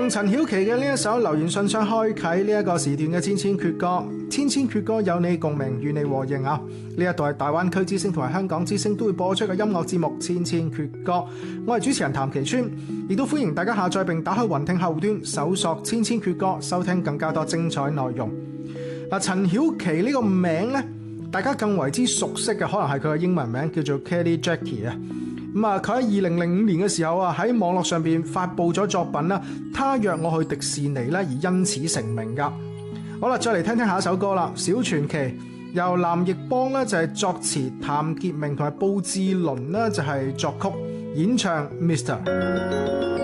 用陳曉琪嘅呢一首留言信箱開啟呢一個時段嘅千千闕歌，千千闕歌有你共鳴，與你和應啊！呢一度係大灣區之聲同埋香港之聲都會播出嘅音樂節目千千闕歌，我係主持人譚其川，亦都歡迎大家下載並打開雲聽後端搜索千千闕歌，收聽更加多精彩內容。嗱，陳曉琪呢個名呢，大家更為之熟悉嘅可能係佢嘅英文名叫做 Kelly Jackie 啊。咁啊，佢喺2005年嘅時候啊，喺網絡上邊發佈咗作品啦，他約我去迪士尼咧，而因此成名噶。好啦，再嚟聽聽下一首歌啦，《小傳奇》由藍奕邦咧就係作詞，譚傑明同埋布志綸咧就係作曲，演唱 Mr.